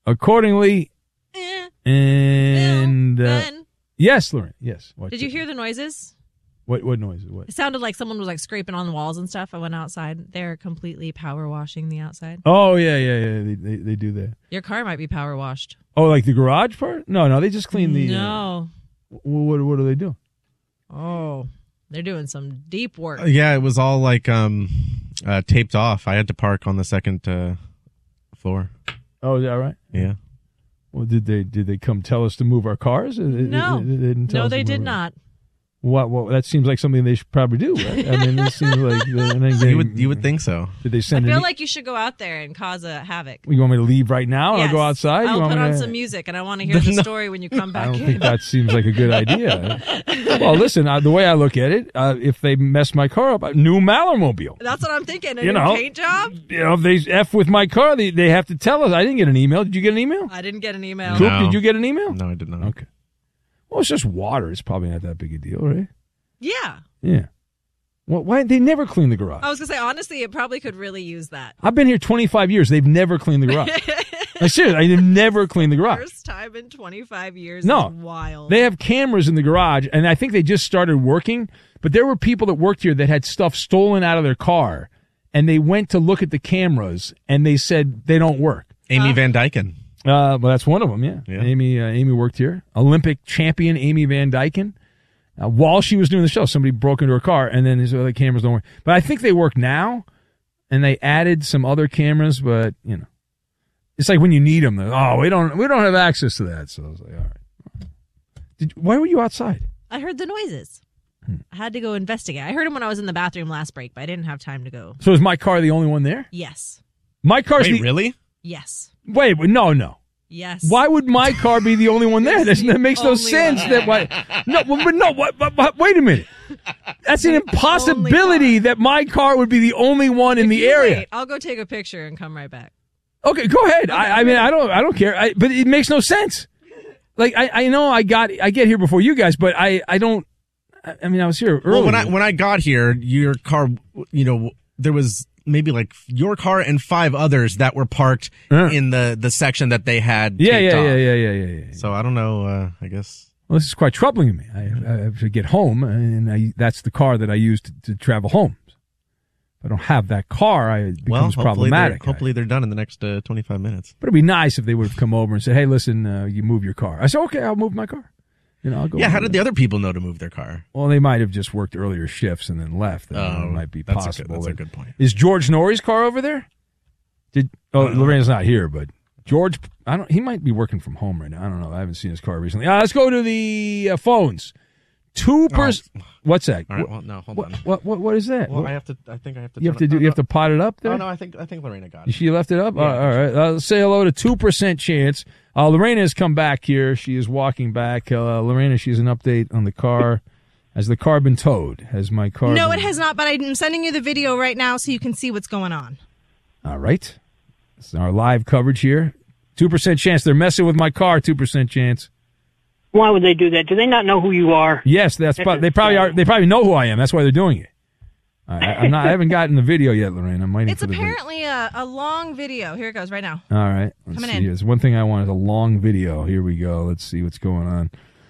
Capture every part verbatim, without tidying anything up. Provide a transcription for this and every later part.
accordingly. Eh, and Bill, uh, Ben, yes, Lorraine. Yes. What, did you hear the noises? What what noise? What? It sounded like someone was like scraping on the walls and stuff. I went outside. They're completely power washing the outside. Oh yeah, yeah, yeah. They they, they do that. Your car might be power washed. Oh, like the garage part? No, no. They just clean the. No. Uh, what what do they do? Oh, they're doing some deep work. Uh, yeah, it was all like um, uh, taped off. I had to park on the second uh, floor. Oh, is that right? Yeah. Well, did they did they come tell us to move our cars? No, they, they didn't tell no, us they to did move not. What? Well, that seems like something they should probably do, right? I mean, it seems like and then You would you would think so. Did they I send? feel an, like you should go out there and cause a havoc. You want me to leave right now and Yes. I'll go outside? I'll you want put me on to, some music, and I want to hear the story when you come back I don't in. think that seems like a good idea. Well, listen, uh, the way I look at it, uh, if they mess my car up, a new Malermobile. That's what I'm thinking. A You new know. paint job? You know, if they F with my car, they, they have to tell us. I didn't get an email. Did you get an email? I didn't get an email. Coop, No. did you get an email? No, I did not. Okay. Well, it's just water. It's probably not that big a deal, right? Yeah. Yeah. Well, why they never clean the garage? I was going to say, honestly, it probably could really use that. I've been here twenty-five years. They've never cleaned the garage. Like, seriously, they've never cleaned the garage. First time in twenty-five years. No. Is wild. They have cameras in the garage, and I think they just started working. But there were people that worked here that had stuff stolen out of their car, and they went to look at the cameras, and they said they don't work. Amy Huh? Van Dyken. Uh, well, that's one of them. Yeah, Yeah. Amy. Uh, Amy worked here. Olympic champion Amy Van Dyken. Uh, while she was doing the show, somebody broke into her car, and then his other cameras don't work. But I think they work now, and they added some other cameras. But you know, it's like when you need them. Oh, we don't, we don't have access to that. So I was like, all right. Did, why were you outside? I heard the noises. Hmm. I had to go investigate. I heard them when I was in the bathroom last break, but I didn't have time to go. So is my car the only one there? Yes. My car's Wait, the really? Yes. wait, wait, no, no. Yes. Why would my car be the only one there? That, that makes no only sense. one. That why? No, but but no. What, what, what, wait a minute. That's an The impossibility only that my car would be the only one in If the you area. wait, I'll go take a picture and come right back. Okay, go ahead. I, I mean, I don't, I don't care. I, but it makes no sense. Like I, I know I got, I get here before you guys, but I, I don't. I, I mean, I was here early. Well, when I when I got here, your car, you know, there was maybe like your car and five others that were parked Uh. in the the section that they had. yeah, taped yeah, off. yeah, yeah, yeah, yeah, yeah. So I don't know. Uh, I guess. Well, this is quite troubling to me. I, I have to get home, and I, that's the car that I use to, to travel home. If I don't have that car, I, it Well, becomes hopefully problematic. they're, hopefully they're done in the next uh, twenty-five minutes. But it'd be nice if they would have come over and said, "Hey, listen, uh, you move your car." I said, "Okay, I'll move my car." You know, I'll go. Yeah, how over did there. the other people know to move their car? Well, they might have just worked earlier shifts and then left. And Oh, it might be that's a good- possible. that's a But good point. Is George Norrie's car over there? Did oh Lorena's not here, but George, I don't. He might be working from home right now. I don't know. I haven't seen his car recently. Uh, let's go to the uh, phones. Two person. Oh. What's that? All right. What, Well, no, hold what, on. what what what is that? Well, What- I have to. I think I have to. you have turn to it- do. oh, You have no. to pot it up there. Oh no, I think I think Lorena got it. She left it up? Yeah. Uh, all right. Uh, let's say hello to two percent chance. Uh, Lorena has come back here. She is walking back. Uh, Lorena, she has an update on the car. Has the car been towed? Has my car No, been... it has not, but I'm sending you the video right now so you can see what's going on. All right. This is our live coverage here. two percent chance. They're messing with my car. two percent chance. Why would they do that? Do they not know who you are? Yes, that's pro- they probably are. They probably know who I am. That's why they're doing it. I, I'm not. I haven't gotten the video yet, Lorena. I'm waiting It's for the video. apparently a, a long video. Here it goes right now. All right. Let's Coming see. in. There's one thing I want is a long video. Here we go. Let's see what's going on.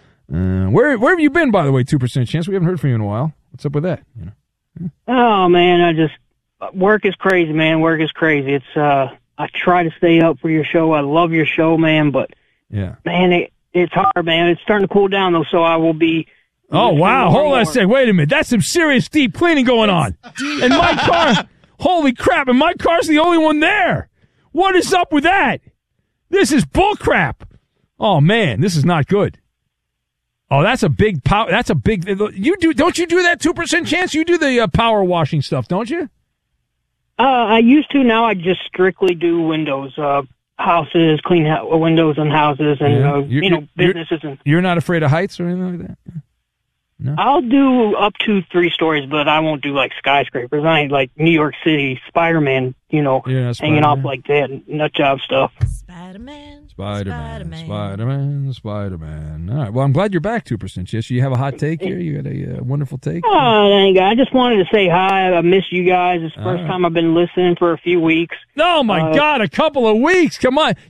Uh, where where have you been, by the way? Two percent chance. We haven't heard from you in a while. What's up with that? You know. Oh man, I just work is crazy, man. Work is crazy. It's uh, I try to stay up for your show. I love your show, man, but Yeah. man, it it's hard, man. It's starting to cool down though, so I will be. Oh wow! more Hold and on a more. second. Wait a minute. That's some serious deep cleaning going on. And my car. Holy crap! And my car's the only one there. What is up with that? This is bull crap. Oh man, this is not good. Oh, that's a big power. That's a big. You do? Don't you do that two percent chance? You do the uh, power washing stuff, don't you? Uh, I used to. Now I just strictly do windows, uh, houses, clean ho- windows on houses, and Yeah. uh, You're- you know you're- businesses. And You're not afraid of heights or anything like that? No. I'll do up to three stories, but I won't do like skyscrapers. I ain't like New York City Spider-Man, you know, You're not hanging off Spider-Man? like that nut job stuff. Spider-Man. Spider-Man, Spider-Man, Spider-Man. All right. Well, I'm glad you're back, two percent chance. You have a hot take here? You got a uh, wonderful take? Oh, dang, I just wanted to say hi. I miss you guys. It's the All first right. time I've been listening for a few weeks. Oh, my Uh, God, a couple of weeks. Come on.